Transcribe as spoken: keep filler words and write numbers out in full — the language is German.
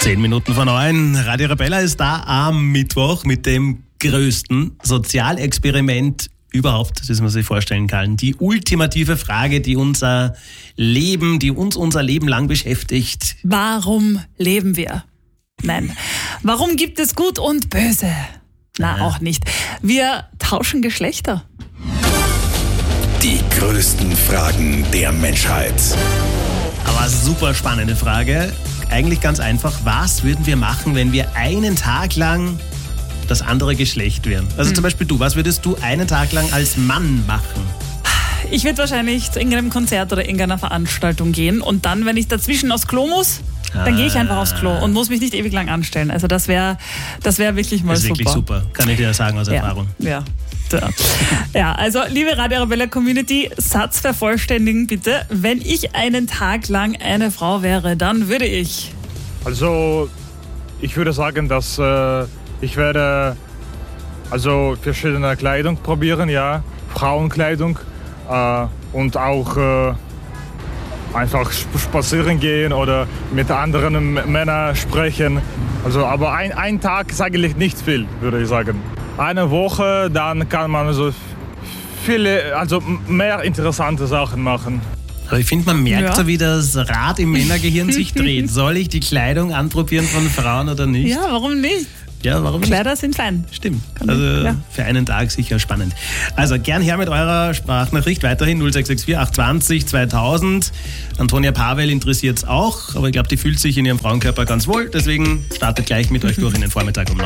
Zehn Minuten vor neun. Radio Arabella ist da am Mittwoch mit dem größten Sozialexperiment überhaupt, das man sich vorstellen kann. Die ultimative Frage, die unser Leben, die uns unser Leben lang beschäftigt. Warum leben wir? Nein. Warum gibt es Gut und Böse? Na, Ja. auch nicht. Wir tauschen Geschlechter. Die größten Fragen der Menschheit. Aber super spannende Frage. Eigentlich ganz einfach. Was würden wir machen, wenn wir einen Tag lang das andere Geschlecht wären? Also Hm. zum Beispiel du. Was würdest du einen Tag lang als Mann machen? Ich würde wahrscheinlich zu irgendeinem Konzert oder irgendeiner Veranstaltung gehen und dann, wenn ich dazwischen aufs Klo muss, dann gehe ich einfach aufs Klo und muss mich nicht ewig lang anstellen. Also das wäre das wär wirklich mal Das ist super. wirklich super. Kann ich dir sagen aus Erfahrung. Ja. Ja. ja, also liebe Radio Arabella Community, Satz vervollständigen bitte. Wenn ich einen Tag lang eine Frau wäre, dann würde ich... Also, ich würde sagen, dass äh, ich werde also verschiedene Kleidung probieren, ja, Frauenkleidung äh, und auch äh, einfach sp- spazieren gehen oder mit anderen M- Männern sprechen. Also, aber ein, ein Tag ist eigentlich nicht viel, würde ich sagen. Eine Woche, dann kann man so viele, also m- mehr interessante Sachen machen. Aber ich finde, man merkt Ja. so, wie das Rad im Männergehirn sich dreht. Soll ich die Kleidung anprobieren von Frauen oder nicht? Ja, warum nicht? Ja, warum nicht? Kleider sind fein. Stimmt. Kann Also ich, ja. für einen Tag sicher spannend. Also gern her mit eurer Sprachnachricht. Weiterhin null sechs sechs vier acht zwei null zweitausend. Antonia Pavel interessiert es auch, aber ich glaube, die fühlt sich in ihrem Frauenkörper ganz wohl. Deswegen startet gleich mit euch durch in den Vormittag um